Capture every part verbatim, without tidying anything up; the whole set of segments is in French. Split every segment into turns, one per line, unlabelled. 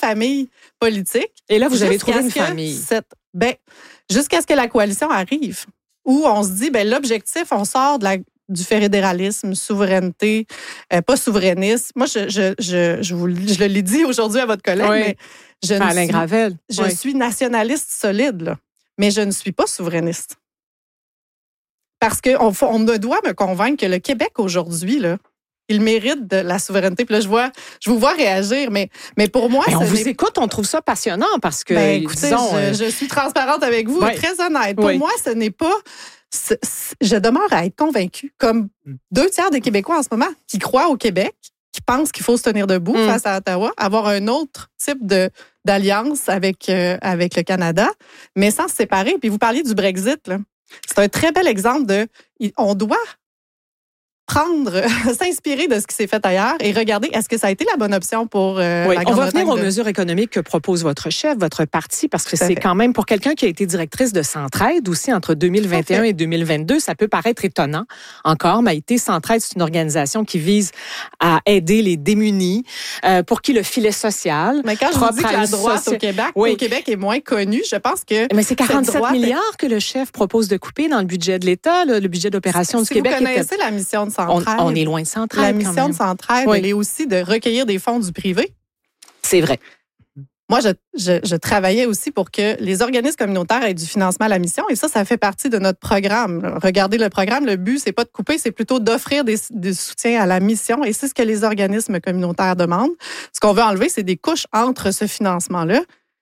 famille politique.
Et là, vous avez trouvé une famille.
Cette, ben, jusqu'à ce que la coalition arrive, où on se dit, ben l'objectif, on sort de la, du fédéralisme, souveraineté, euh, pas souverainiste. Moi, je, je, je, je, vous, je le l'ai dit aujourd'hui à votre collègue,
oui.
mais je, ne
Alain
suis,
Gravel.
je
oui.
suis nationaliste solide, là, mais je ne suis pas souverainiste. Parce qu'on on me doit me convaincre que le Québec aujourd'hui, là, il mérite de la souveraineté. Puis là, je vois, je vous vois réagir, mais, mais pour moi,
ben, on vous écoute, on trouve ça passionnant parce que,
ben, écoutez,
disons,
je,
euh...
je suis transparente avec vous,
oui.
et très honnête. Pour
oui.
moi, ce n'est pas. C'est, c'est, je demeure à être convaincue, comme deux tiers des Québécois en ce moment, qui croient au Québec, qui pensent qu'il faut se tenir debout mm. face à Ottawa, avoir un autre type de d'alliance avec euh, avec le Canada, mais sans se séparer. Puis vous parliez du Brexit, là. C'est un très bel exemple de, on doit prendre, s'inspirer de ce qui s'est fait ailleurs et regarder est-ce que ça a été la bonne option pour euh,
oui,
la
on va venir aux
de...
mesures économiques que propose votre chef, votre parti, parce que c'est quand même, pour quelqu'un qui a été directrice de Centraide aussi entre deux mille vingt et un et deux mille vingt-deux, ça peut paraître étonnant encore. Maïté, Centraide, c'est une organisation qui vise à aider les démunis, euh, pour qui le filet social...
Mais quand je vous dis que la droite socia... au Québec, oui. au Québec est moins connue, je pense que...
Mais c'est quarante-sept milliards est... que le chef propose de couper dans le budget de l'État, le, le budget d'opération du
si
Québec.
Si vous connaissez était... la mission de Centraide...
On, on est loin de Centraide.
La mission de Centraide, oui. elle est aussi de recueillir des fonds du privé.
C'est vrai.
Moi, je, je, je travaillais aussi pour que les organismes communautaires aient du financement à la mission. Et ça, ça fait partie de notre programme. Regardez le programme. Le but, c'est pas de couper, c'est plutôt d'offrir des, des soutiens à la mission. Et c'est ce que les organismes communautaires demandent. Ce qu'on veut enlever, c'est des couches entre ce financement-là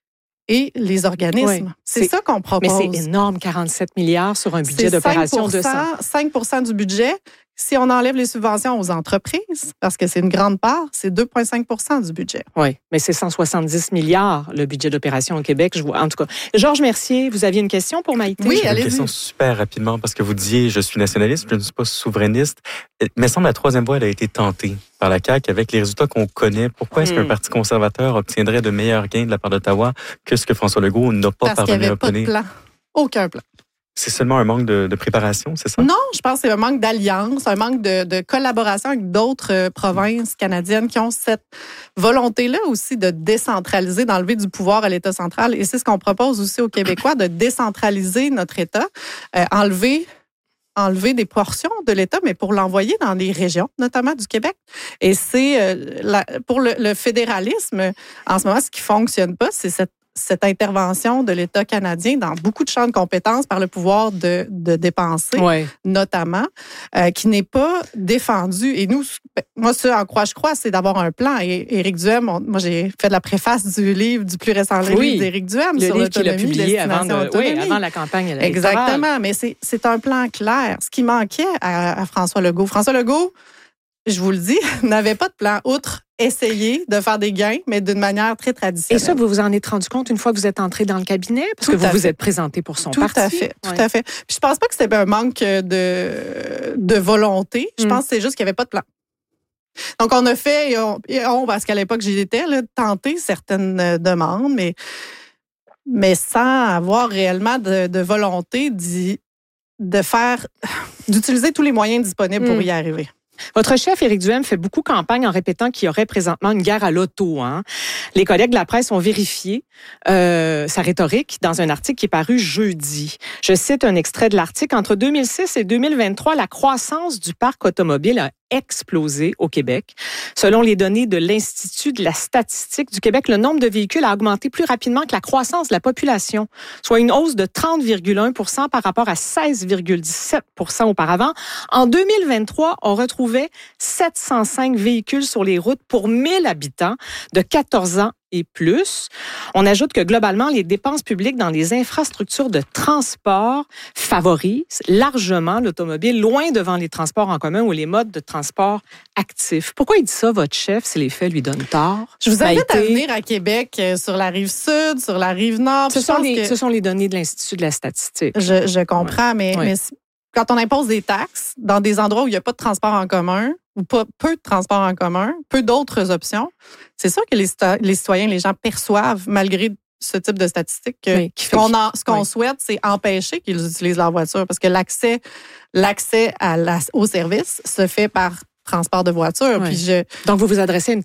et les organismes. Oui, c'est, c'est ça qu'on propose.
Mais c'est énorme, quarante-sept milliards sur un budget d'opération de cent.
cinq pour cent du budget. Si on enlève les subventions aux entreprises, parce que c'est une grande part, c'est deux virgule cinq pour cent du budget.
Oui, mais c'est cent soixante-dix milliards, le budget d'opération au Québec. Je vois, en tout cas, Georges Mercier, vous aviez une question pour Maïté?
Oui,
J'ai
allez-y.
Une question super rapidement, parce que vous disiez, je suis nationaliste, je ne suis pas souverainiste. Mais semble la troisième voie, elle a été tentée par la C A Q avec les résultats qu'on connaît. Pourquoi est-ce mmh. qu'un parti conservateur obtiendrait de meilleurs gains de la part d'Ottawa que ce que François Legault n'a pas
parce
parvenu
à obtenir?
Parce qu'il n'y avait
pas de plan. Aucun plan.
C'est seulement un manque de, de préparation, c'est ça?
Non, je pense que c'est un manque d'alliance, un manque de, de collaboration avec d'autres euh, provinces canadiennes qui ont cette volonté-là aussi de décentraliser, d'enlever du pouvoir à l'État central. Et c'est ce qu'on propose aussi aux Québécois, de décentraliser notre État, euh, enlever... enlever des portions de l'État, mais pour l'envoyer dans les régions, notamment du Québec. Et c'est euh, la, pour le, le fédéralisme, en ce moment, ce qui fonctionne pas, c'est cette cette intervention de l'État canadien dans beaucoup de champs de compétences par le pouvoir de, de dépenser,
ouais.
notamment, euh, qui n'est pas défendu. Et nous, moi, ce en quoi je crois, c'est d'avoir un plan. Et Éric Duhem, on, moi, j'ai fait la préface du livre, du plus récent livre
oui.
d'Éric Duhem
le
sur
livre qu'il a
l'autonomie,
publié avant, de,
autonomie.
oui, avant la campagne électorale.
Exactement, mais c'est, c'est un plan clair. Ce qui manquait à, à François Legault. François Legault, je vous le dis, n'avait pas de plan outre essayer de faire des gains, mais d'une manière très traditionnelle.
Et ça, vous vous en êtes rendu compte une fois que vous êtes entré dans le cabinet? Parce
tout
que vous
fait.
vous êtes présenté pour son
tout
parti.
Tout à fait, tout
ouais.
à fait. Puis je pense pas que c'était un manque de, de volonté. Je mm. pense que c'est juste qu'il n'y avait pas de plan. Donc, on a fait, et on, et on parce qu'à l'époque, j'y étais, là, tenter certaines demandes, mais, mais sans avoir réellement de, de volonté d'y, de faire, d'utiliser tous les moyens disponibles mm. pour y arriver.
Votre chef, Éric Duhem, fait beaucoup campagne en répétant qu'il y aurait présentement une guerre à l'auto. Hein. Les collègues de la presse ont vérifié euh, sa rhétorique dans un article qui est paru jeudi. Je cite un extrait de l'article. Entre deux mille six et deux mille vingt-trois, la croissance du parc automobile a explosé au Québec. Selon les données de l'Institut de la statistique du Québec, le nombre de véhicules a augmenté plus rapidement que la croissance de la population, soit une hausse de trente virgule un pour cent par rapport à seize virgule dix-sept pour cent auparavant. En deux mille vingt-trois, on retrouvait sept cent cinq véhicules sur les routes pour mille habitants de quatorze ans et plus. On ajoute que globalement, les dépenses publiques dans les infrastructures de transport favorisent largement l'automobile, loin devant les transports en commun ou les modes de transport actifs. Pourquoi il dit ça, votre chef, si les faits lui donnent tort?
Je vous invite à venir à Québec, sur la rive sud, sur la rive nord.
Ce, sont les, que... ce sont les données de l'Institut de la statistique.
Je, je comprends,
ouais.
mais,
ouais.
mais quand on impose des taxes dans des endroits où il n'y a pas de transport en commun, ou pas, peu de transport en commun, peu d'autres options, c'est sûr que les, les citoyens, les gens perçoivent, malgré ce type de statistiques, que oui, ce qu'on, en, ce qu'on oui. souhaite, c'est empêcher qu'ils utilisent leur voiture, parce que l'accès, l'accès à la, au service se fait par transport de voiture.
Oui.
Puis je...
Donc, vous vous adressez à une très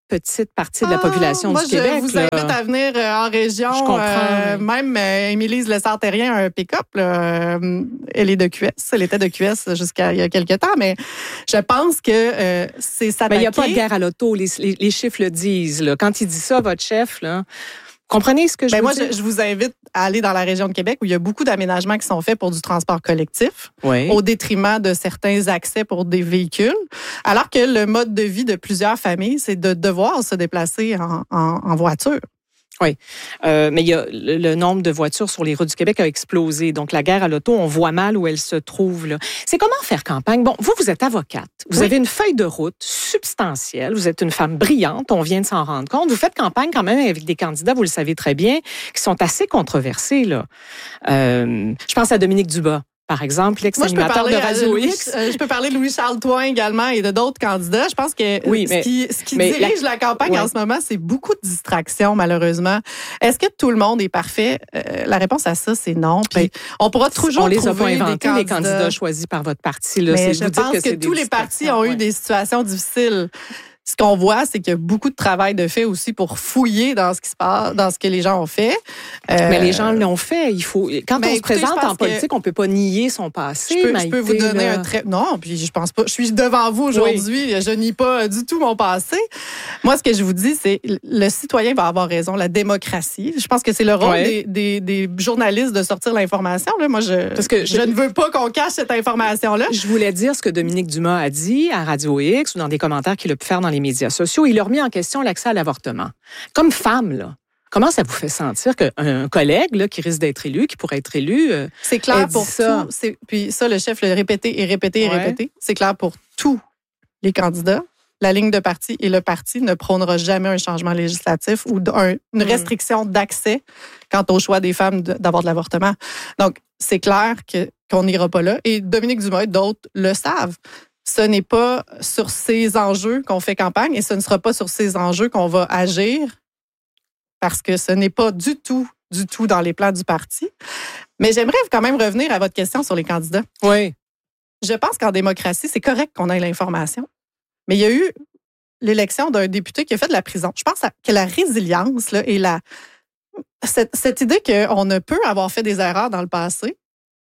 petite partie de la population
ah,
du
moi,
Québec.
Je vous
là.
invite à venir euh, en région.
Je comprends.
Euh, même euh, Émilie Le-Sartérien a un pick-up. Là, euh, elle est de Q S. Elle était de Q S jusqu'à il y a quelques temps, mais je pense que euh, c'est s'attaquer...
Mais il n'y a pas de guerre à l'auto. Les, les, les chiffres le disent. Là. Quand il dit ça, votre chef, là, comprenez ce que je
ben
veux
moi,
dire?
je, je vous invite à aller dans la région de Québec où il y a beaucoup d'aménagements qui sont faits pour du transport collectif,
oui.
au détriment de certains accès pour des véhicules. Alors que le mode de vie de plusieurs familles, c'est de devoir se déplacer en, en, en voiture.
Oui, euh, mais il y a le, le nombre de voitures sur les routes du Québec a explosé. Donc, la guerre à l'auto, on voit mal où elle se trouve. Là. C'est comment faire campagne? Bon, vous, vous êtes avocate. Vous
oui.
avez une feuille de route substantielle. Vous êtes une femme brillante. On vient de s'en rendre compte. Vous faites campagne quand même avec des candidats, vous le savez très bien, qui sont assez controversés. Là. Euh, je pense à Dominique Dubas. Par exemple, l'ex-animateur de Radio X.
Euh, je peux parler de Louis-Charles Toin également et de d'autres candidats. Je pense que
oui, mais,
ce qui, ce qui dirige la, la campagne ouais. en ce moment, c'est beaucoup de distractions, malheureusement. Est-ce que tout le monde est parfait? Euh, la réponse à ça, c'est non. Puis oui. on pourra toujours
on les
trouver
a pas inventés,
des candidats.
les candidats choisis par votre parti. Là.
Mais
je
vous pense que, que tous les partis ont ouais. eu des situations difficiles. Ce qu'on voit, c'est qu'il y a beaucoup de travail de fait aussi pour fouiller dans ce qui se passe, dans ce que les gens ont fait.
Euh, mais les gens l'ont fait. Il faut. Quand on
écoutez,
se présente en politique, que... on peut pas nier son passé.
Je peux,
Maïté,
je peux vous donner
là.
un très. Non, puis je pense pas. Je suis devant vous aujourd'hui. Oui. Je nie pas du tout mon passé. Moi, ce que je vous dis, c'est le citoyen va avoir raison. La démocratie. Je pense que c'est le rôle ouais. des, des, des journalistes de sortir l'information. Là, moi, je. Parce que je, je ne veux pas qu'on cache cette information-là.
Je voulais dire ce que Dominique Dumas a dit à Radio X ou dans des commentaires qu'il a pu faire dans les médias sociaux. Il a remis en question l'accès à l'avortement. Comme femme, là, comment ça vous fait sentir qu'un collègue là, qui risque d'être élu, qui pourrait être élu, euh,
c'est clair pour ça. tout. C'est, puis ça, le chef l'a répété et répété et ouais. répété. C'est clair pour tous les candidats. La ligne de parti et le parti ne prônera jamais un changement législatif ou un, une restriction mmh. d'accès quant au choix des femmes de, d'avoir de l'avortement. Donc, c'est clair que, qu'on n'ira pas là. Et Dominique Dumas et d'autres le savent. Ce n'est pas sur ces enjeux qu'on fait campagne et ce ne sera pas sur ces enjeux qu'on va agir parce que ce n'est pas du tout, du tout dans les plans du parti. Mais j'aimerais quand même revenir à votre question sur les candidats.
Oui.
Je pense qu'en démocratie, c'est correct qu'on ait l'information. Mais il y a eu l'élection d'un député qui a fait de la prison. Je pense que la résilience là, et la, cette, cette idée qu'on ne peut avoir fait des erreurs dans le passé,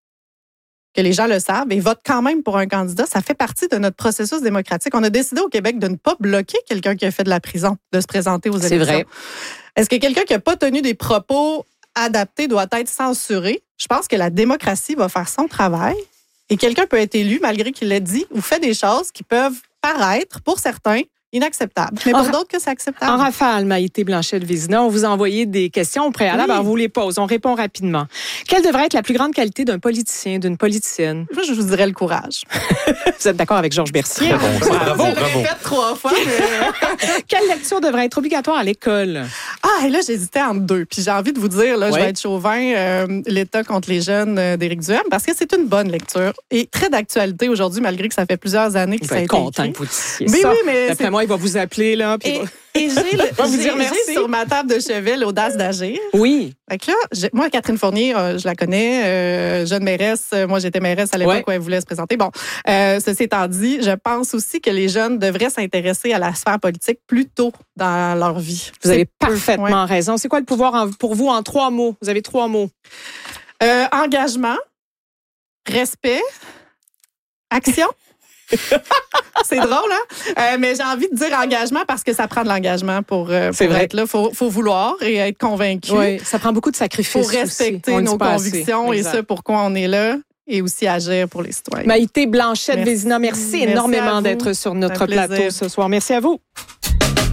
que les gens le savent et votent quand même pour un candidat, ça fait partie de notre processus démocratique. On a décidé au Québec de ne pas bloquer quelqu'un qui a fait de la prison, de se présenter aux élections.
C'est vrai.
Est-ce que quelqu'un qui n'a pas tenu des propos adaptés doit être censuré? Je pense que la démocratie va faire son travail et quelqu'un peut être élu malgré qu'il l'ait dit ou fait des choses qui peuvent paraître, pour certains, inacceptable. Mais pour en, d'autres que c'est acceptable.
En rafale, Maïté Blanchet-Vézina, on vous a envoyé des questions au préalable, oui. on vous les pose, on répond rapidement. Quelle devrait être la plus grande qualité d'un politicien, d'une politicienne?
Moi, je vous dirais le courage.
Vous êtes d'accord avec Georges Bercier?
Bravo, bravo,
je
bravo.
le répète trois fois. Mais...
Quelle lecture devrait être obligatoire à l'école?
Ah, et là, j'hésitais entre deux. Puis j'ai envie de vous dire, là,
ouais.
je vais être chauvin, euh, l'État contre les jeunes euh, d'Éric Duhem, parce que c'est une bonne lecture et très d'actualité aujourd'hui, malgré que ça fait plusieurs années que
il
ça a été
content
écrit.
Que vous disiez
mais
ça.
Oui, mais
d'après
c'est...
moi, il va vous appeler, là. Puis
et,
va...
et j'ai, le,
va vous
j'ai,
dire merci.
j'ai sur ma table de chevet l'audace d'agir.
Oui.
Fait que là, j'ai, moi, Catherine Fournier, euh, je la connais, euh, jeune mairesse. Moi, j'étais mairesse à l'époque ouais. où elle voulait se présenter. Bon, euh, ceci étant dit, je pense aussi que les jeunes devraient s'intéresser à la sphère politique plus tôt dans leur vie.
Vous
C'est
avez
peu,
parfaitement
ouais.
raison. C'est quoi le pouvoir en, pour vous en trois mots? Vous avez trois mots.
Euh, engagement, respect, action. C'est drôle, hein? Euh, mais j'ai envie de dire engagement parce que ça prend de l'engagement pour, euh, pour être là. Il faut, faut vouloir et être convaincu.
Oui, ça prend beaucoup de sacrifices.
Il faut respecter nos convictions et ce pourquoi on est là et aussi agir pour les citoyens.
Maïté Blanchet-Vézina, merci, merci, merci énormément d'être sur notre
plaisir.
plateau ce soir. Merci à vous.